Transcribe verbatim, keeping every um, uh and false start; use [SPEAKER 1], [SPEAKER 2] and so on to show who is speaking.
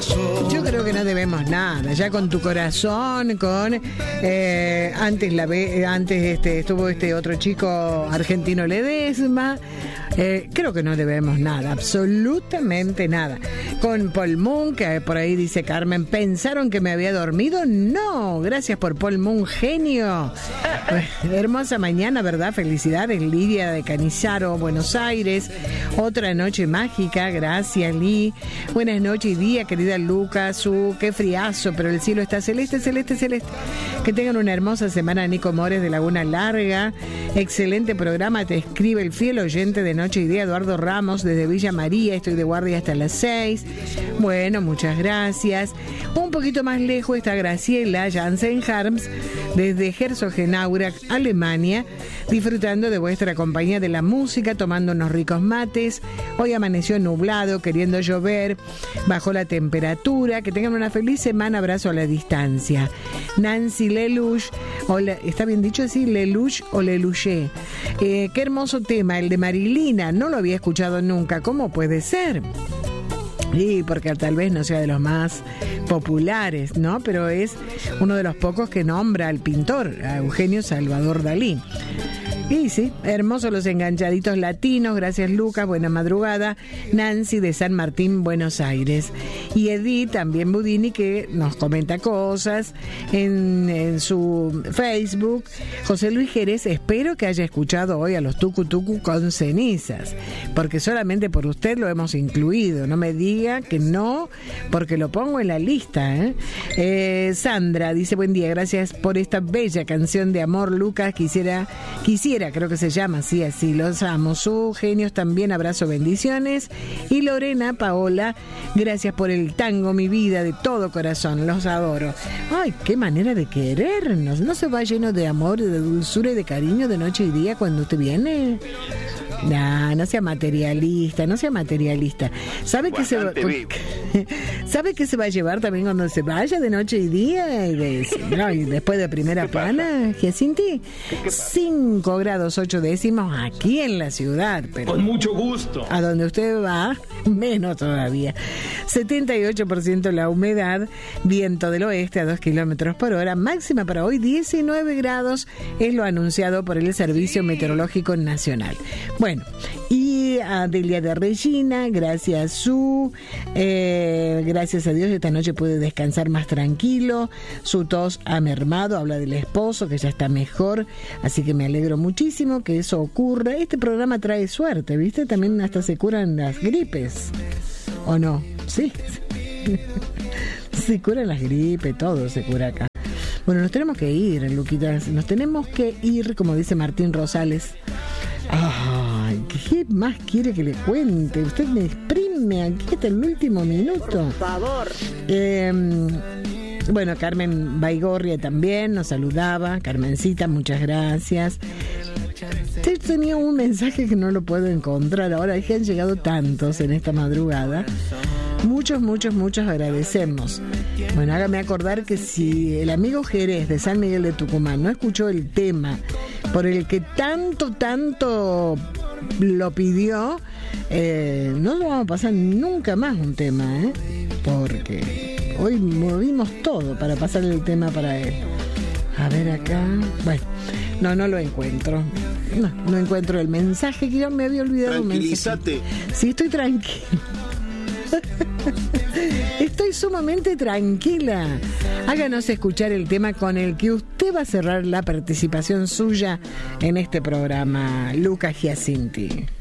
[SPEAKER 1] corazón.
[SPEAKER 2] Yo creo que no debemos nada, ya con tu corazón, con eh, antes la ve, antes este estuvo este otro chico argentino Ledesma. Eh, creo que no debemos nada, absolutamente nada. Con Paul Moon, que por ahí dice Carmen, ¿pensaron que me había dormido? No, gracias por Paul Moon, genio. Hermosa mañana, ¿verdad? Felicidades, Lidia de Canizaro, Buenos Aires. Otra noche mágica, gracias, Lee. Buenas noches y día, querida Lucas. Uh, qué friazo, pero el cielo está celeste, celeste, celeste. Que tengan una hermosa semana, Nico Mores de Laguna Larga. Excelente programa, te escribe el fiel oyente de Noche y Día, Eduardo Ramos, desde Villa María. Estoy de guardia hasta las seis. Bueno, muchas gracias. Un poquito más lejos está Graciela Jansen Harms, desde Herzogenaurach, Alemania, disfrutando de vuestra compañía de la música, tomando unos ricos mates. Hoy amaneció nublado, queriendo llover, bajó la temperatura. Que tengan una feliz semana, abrazo a la distancia. Nancy Lelouch, hola, ¿está bien dicho así? Lelouch o Lelouché. Eh, qué hermoso tema, el de Marilina, no lo había escuchado nunca. ¿Cómo puede ser? Sí, porque tal vez no sea de los más populares, ¿no? Pero es uno de los pocos que nombra al pintor, a Eugenio Salvador Dalí. Y sí, hermosos los enganchaditos latinos, gracias Lucas, buena madrugada. Nancy de San Martín, Buenos Aires. Y Edith, también Budini, que nos comenta cosas en, en su Facebook. José Luis Jerez, espero que haya escuchado hoy a los Tucu Tucu con cenizas, porque solamente por usted lo hemos incluido. No me diga que no, porque lo pongo en la lista, ¿eh? Eh, Sandra dice, buen día, gracias por esta bella canción de amor, Lucas. Quisiera, quisiera creo que se llama así, así, los amo, sus genios también, abrazo, bendiciones. Y Lorena Paola, gracias por el tango, mi vida, de todo corazón, los adoro. Ay, qué manera de querernos, ¿no se va lleno de amor, de dulzura y de cariño de noche y día cuando usted viene? No, no sea materialista, no sea materialista. ¿Sabe que se va, ¿Sabe que se va a llevar también cuando se vaya de noche y día? Y, de, no, y después de primera plana, Giacinti, cinco grados ocho décimos aquí en la ciudad. Pero
[SPEAKER 3] con mucho gusto.
[SPEAKER 2] A donde usted va, menos todavía. setenta y ocho por ciento la humedad, viento del oeste a dos kilómetros por hora, máxima para hoy diecinueve grados, es lo anunciado por el Servicio Meteorológico Nacional. Bueno, y a Delia de Regina, gracias su, eh, gracias a Dios esta noche puede descansar más tranquilo, su tos ha mermado, habla del esposo que ya está mejor, así que me alegro muchísimo que eso ocurra. Este programa trae suerte, ¿viste? También hasta se curan las gripes, ¿o no? Sí, se curan las gripes, todo se cura acá. Bueno, nos tenemos que ir, Luquitas, nos tenemos que ir, como dice Martín Rosales. Ay, ¿qué más quiere que le cuente? Usted me exprime aquí hasta el último minuto.
[SPEAKER 4] Por favor.
[SPEAKER 2] Eh, bueno, Carmen Baigorria también nos saludaba. Carmencita, muchas gracias. Usted tenía un mensaje que no lo puedo encontrar ahora, es que han llegado tantos en esta madrugada. Muchos, muchos, muchos agradecemos. Bueno, hágame acordar que si el amigo Jerez de San Miguel de Tucumán no escuchó el tema por el que tanto, tanto lo pidió, eh, no lo vamos a pasar nunca más un tema, ¿eh? Porque hoy movimos todo para pasar el tema para él. A ver acá. Bueno, no, no lo encuentro. No, no encuentro el mensaje que yo me había olvidado.
[SPEAKER 1] Tranquilízate.
[SPEAKER 2] Sí, estoy tranquila. Estoy sumamente tranquila. Háganos escuchar el tema con el que usted va a cerrar la participación suya en este programa, Lucas Giacinti.